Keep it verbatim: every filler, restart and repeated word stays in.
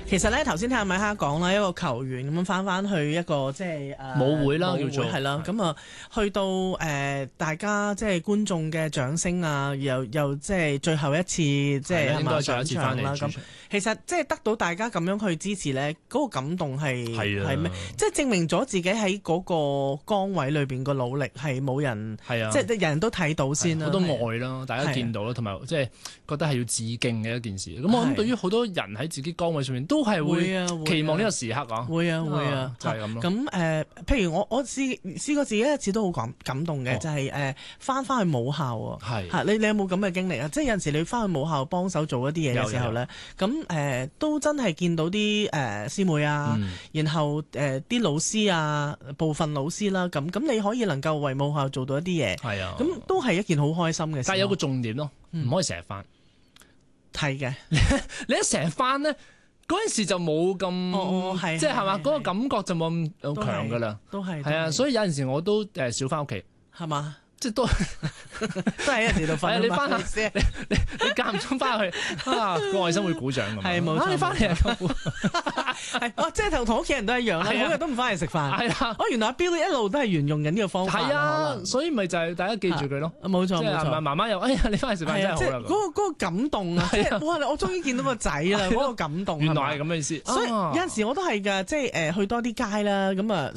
其實咧頭先聽阿米哈講啦，一個球員咁樣翻翻去一個即係誒舞會啦， 舞叫做係啦，咁啊去到誒、呃、大家即係觀眾嘅掌聲啊，又又即係最後一次即係係嘛上場啦咁。其實即係得到大家咁樣去支持咧，嗰、那個感動係係咩？即係證明咗自己喺嗰個崗位裏邊個努力係冇人係啊，即係人人都睇到先啦， 好多愛啦，大家見到啦，同埋即係覺得係要致敬嘅一件事。咁我諗對於好多人喺自己崗位上面都係會期望呢個時刻啊， 會啊會啊， 就係咁咯。 咁誒，譬如我我試試過自己一次都好感感動嘅，就係誒翻翻去母校啊，係你你有冇咁嘅經歷啊？即係有陣時你翻去母校幫手做一啲嘢嘅時候咧，咁誒、呃、都真係見到啲誒、呃、師妹啊，嗯、然後誒啲、呃、老師啊，部分老師啦，咁咁你可以能夠為母校做到一啲嘢，係啊，咁都係一件好開心嘅事。 但係有個重點咯，唔、嗯、可以成日翻。 係嘅， 你一成日翻咧，嗰陣時就冇咁， 哦哦、 即係係嘛，嗰個感覺就冇咁強噶啦。 都係， 係啊，所以有陣時我都誒少翻屋企， 係嘛。 即係都都係一時度瞓。 你翻下先，你你你間唔中翻去啊，個外甥會鼓掌咁。 係冇錯， 你翻嚟啊， 係哦，即係同同屋企人都一樣啦，每日都唔翻嚟食飯。係啦，哦，原來阿 Bill 一路都係沿用緊呢個方法。係啊， 所以咪就係大家記住佢咯。 冇錯冇錯， 媽媽又哎呀，你翻嚟食飯真係好啦。 嗰個嗰個感動啊，即係哇！我終於見到個仔啦，嗰個感動。 原來係咁嘅意思。 所以有陣時我都係㗎，即係誒去多啲街啦，咁啊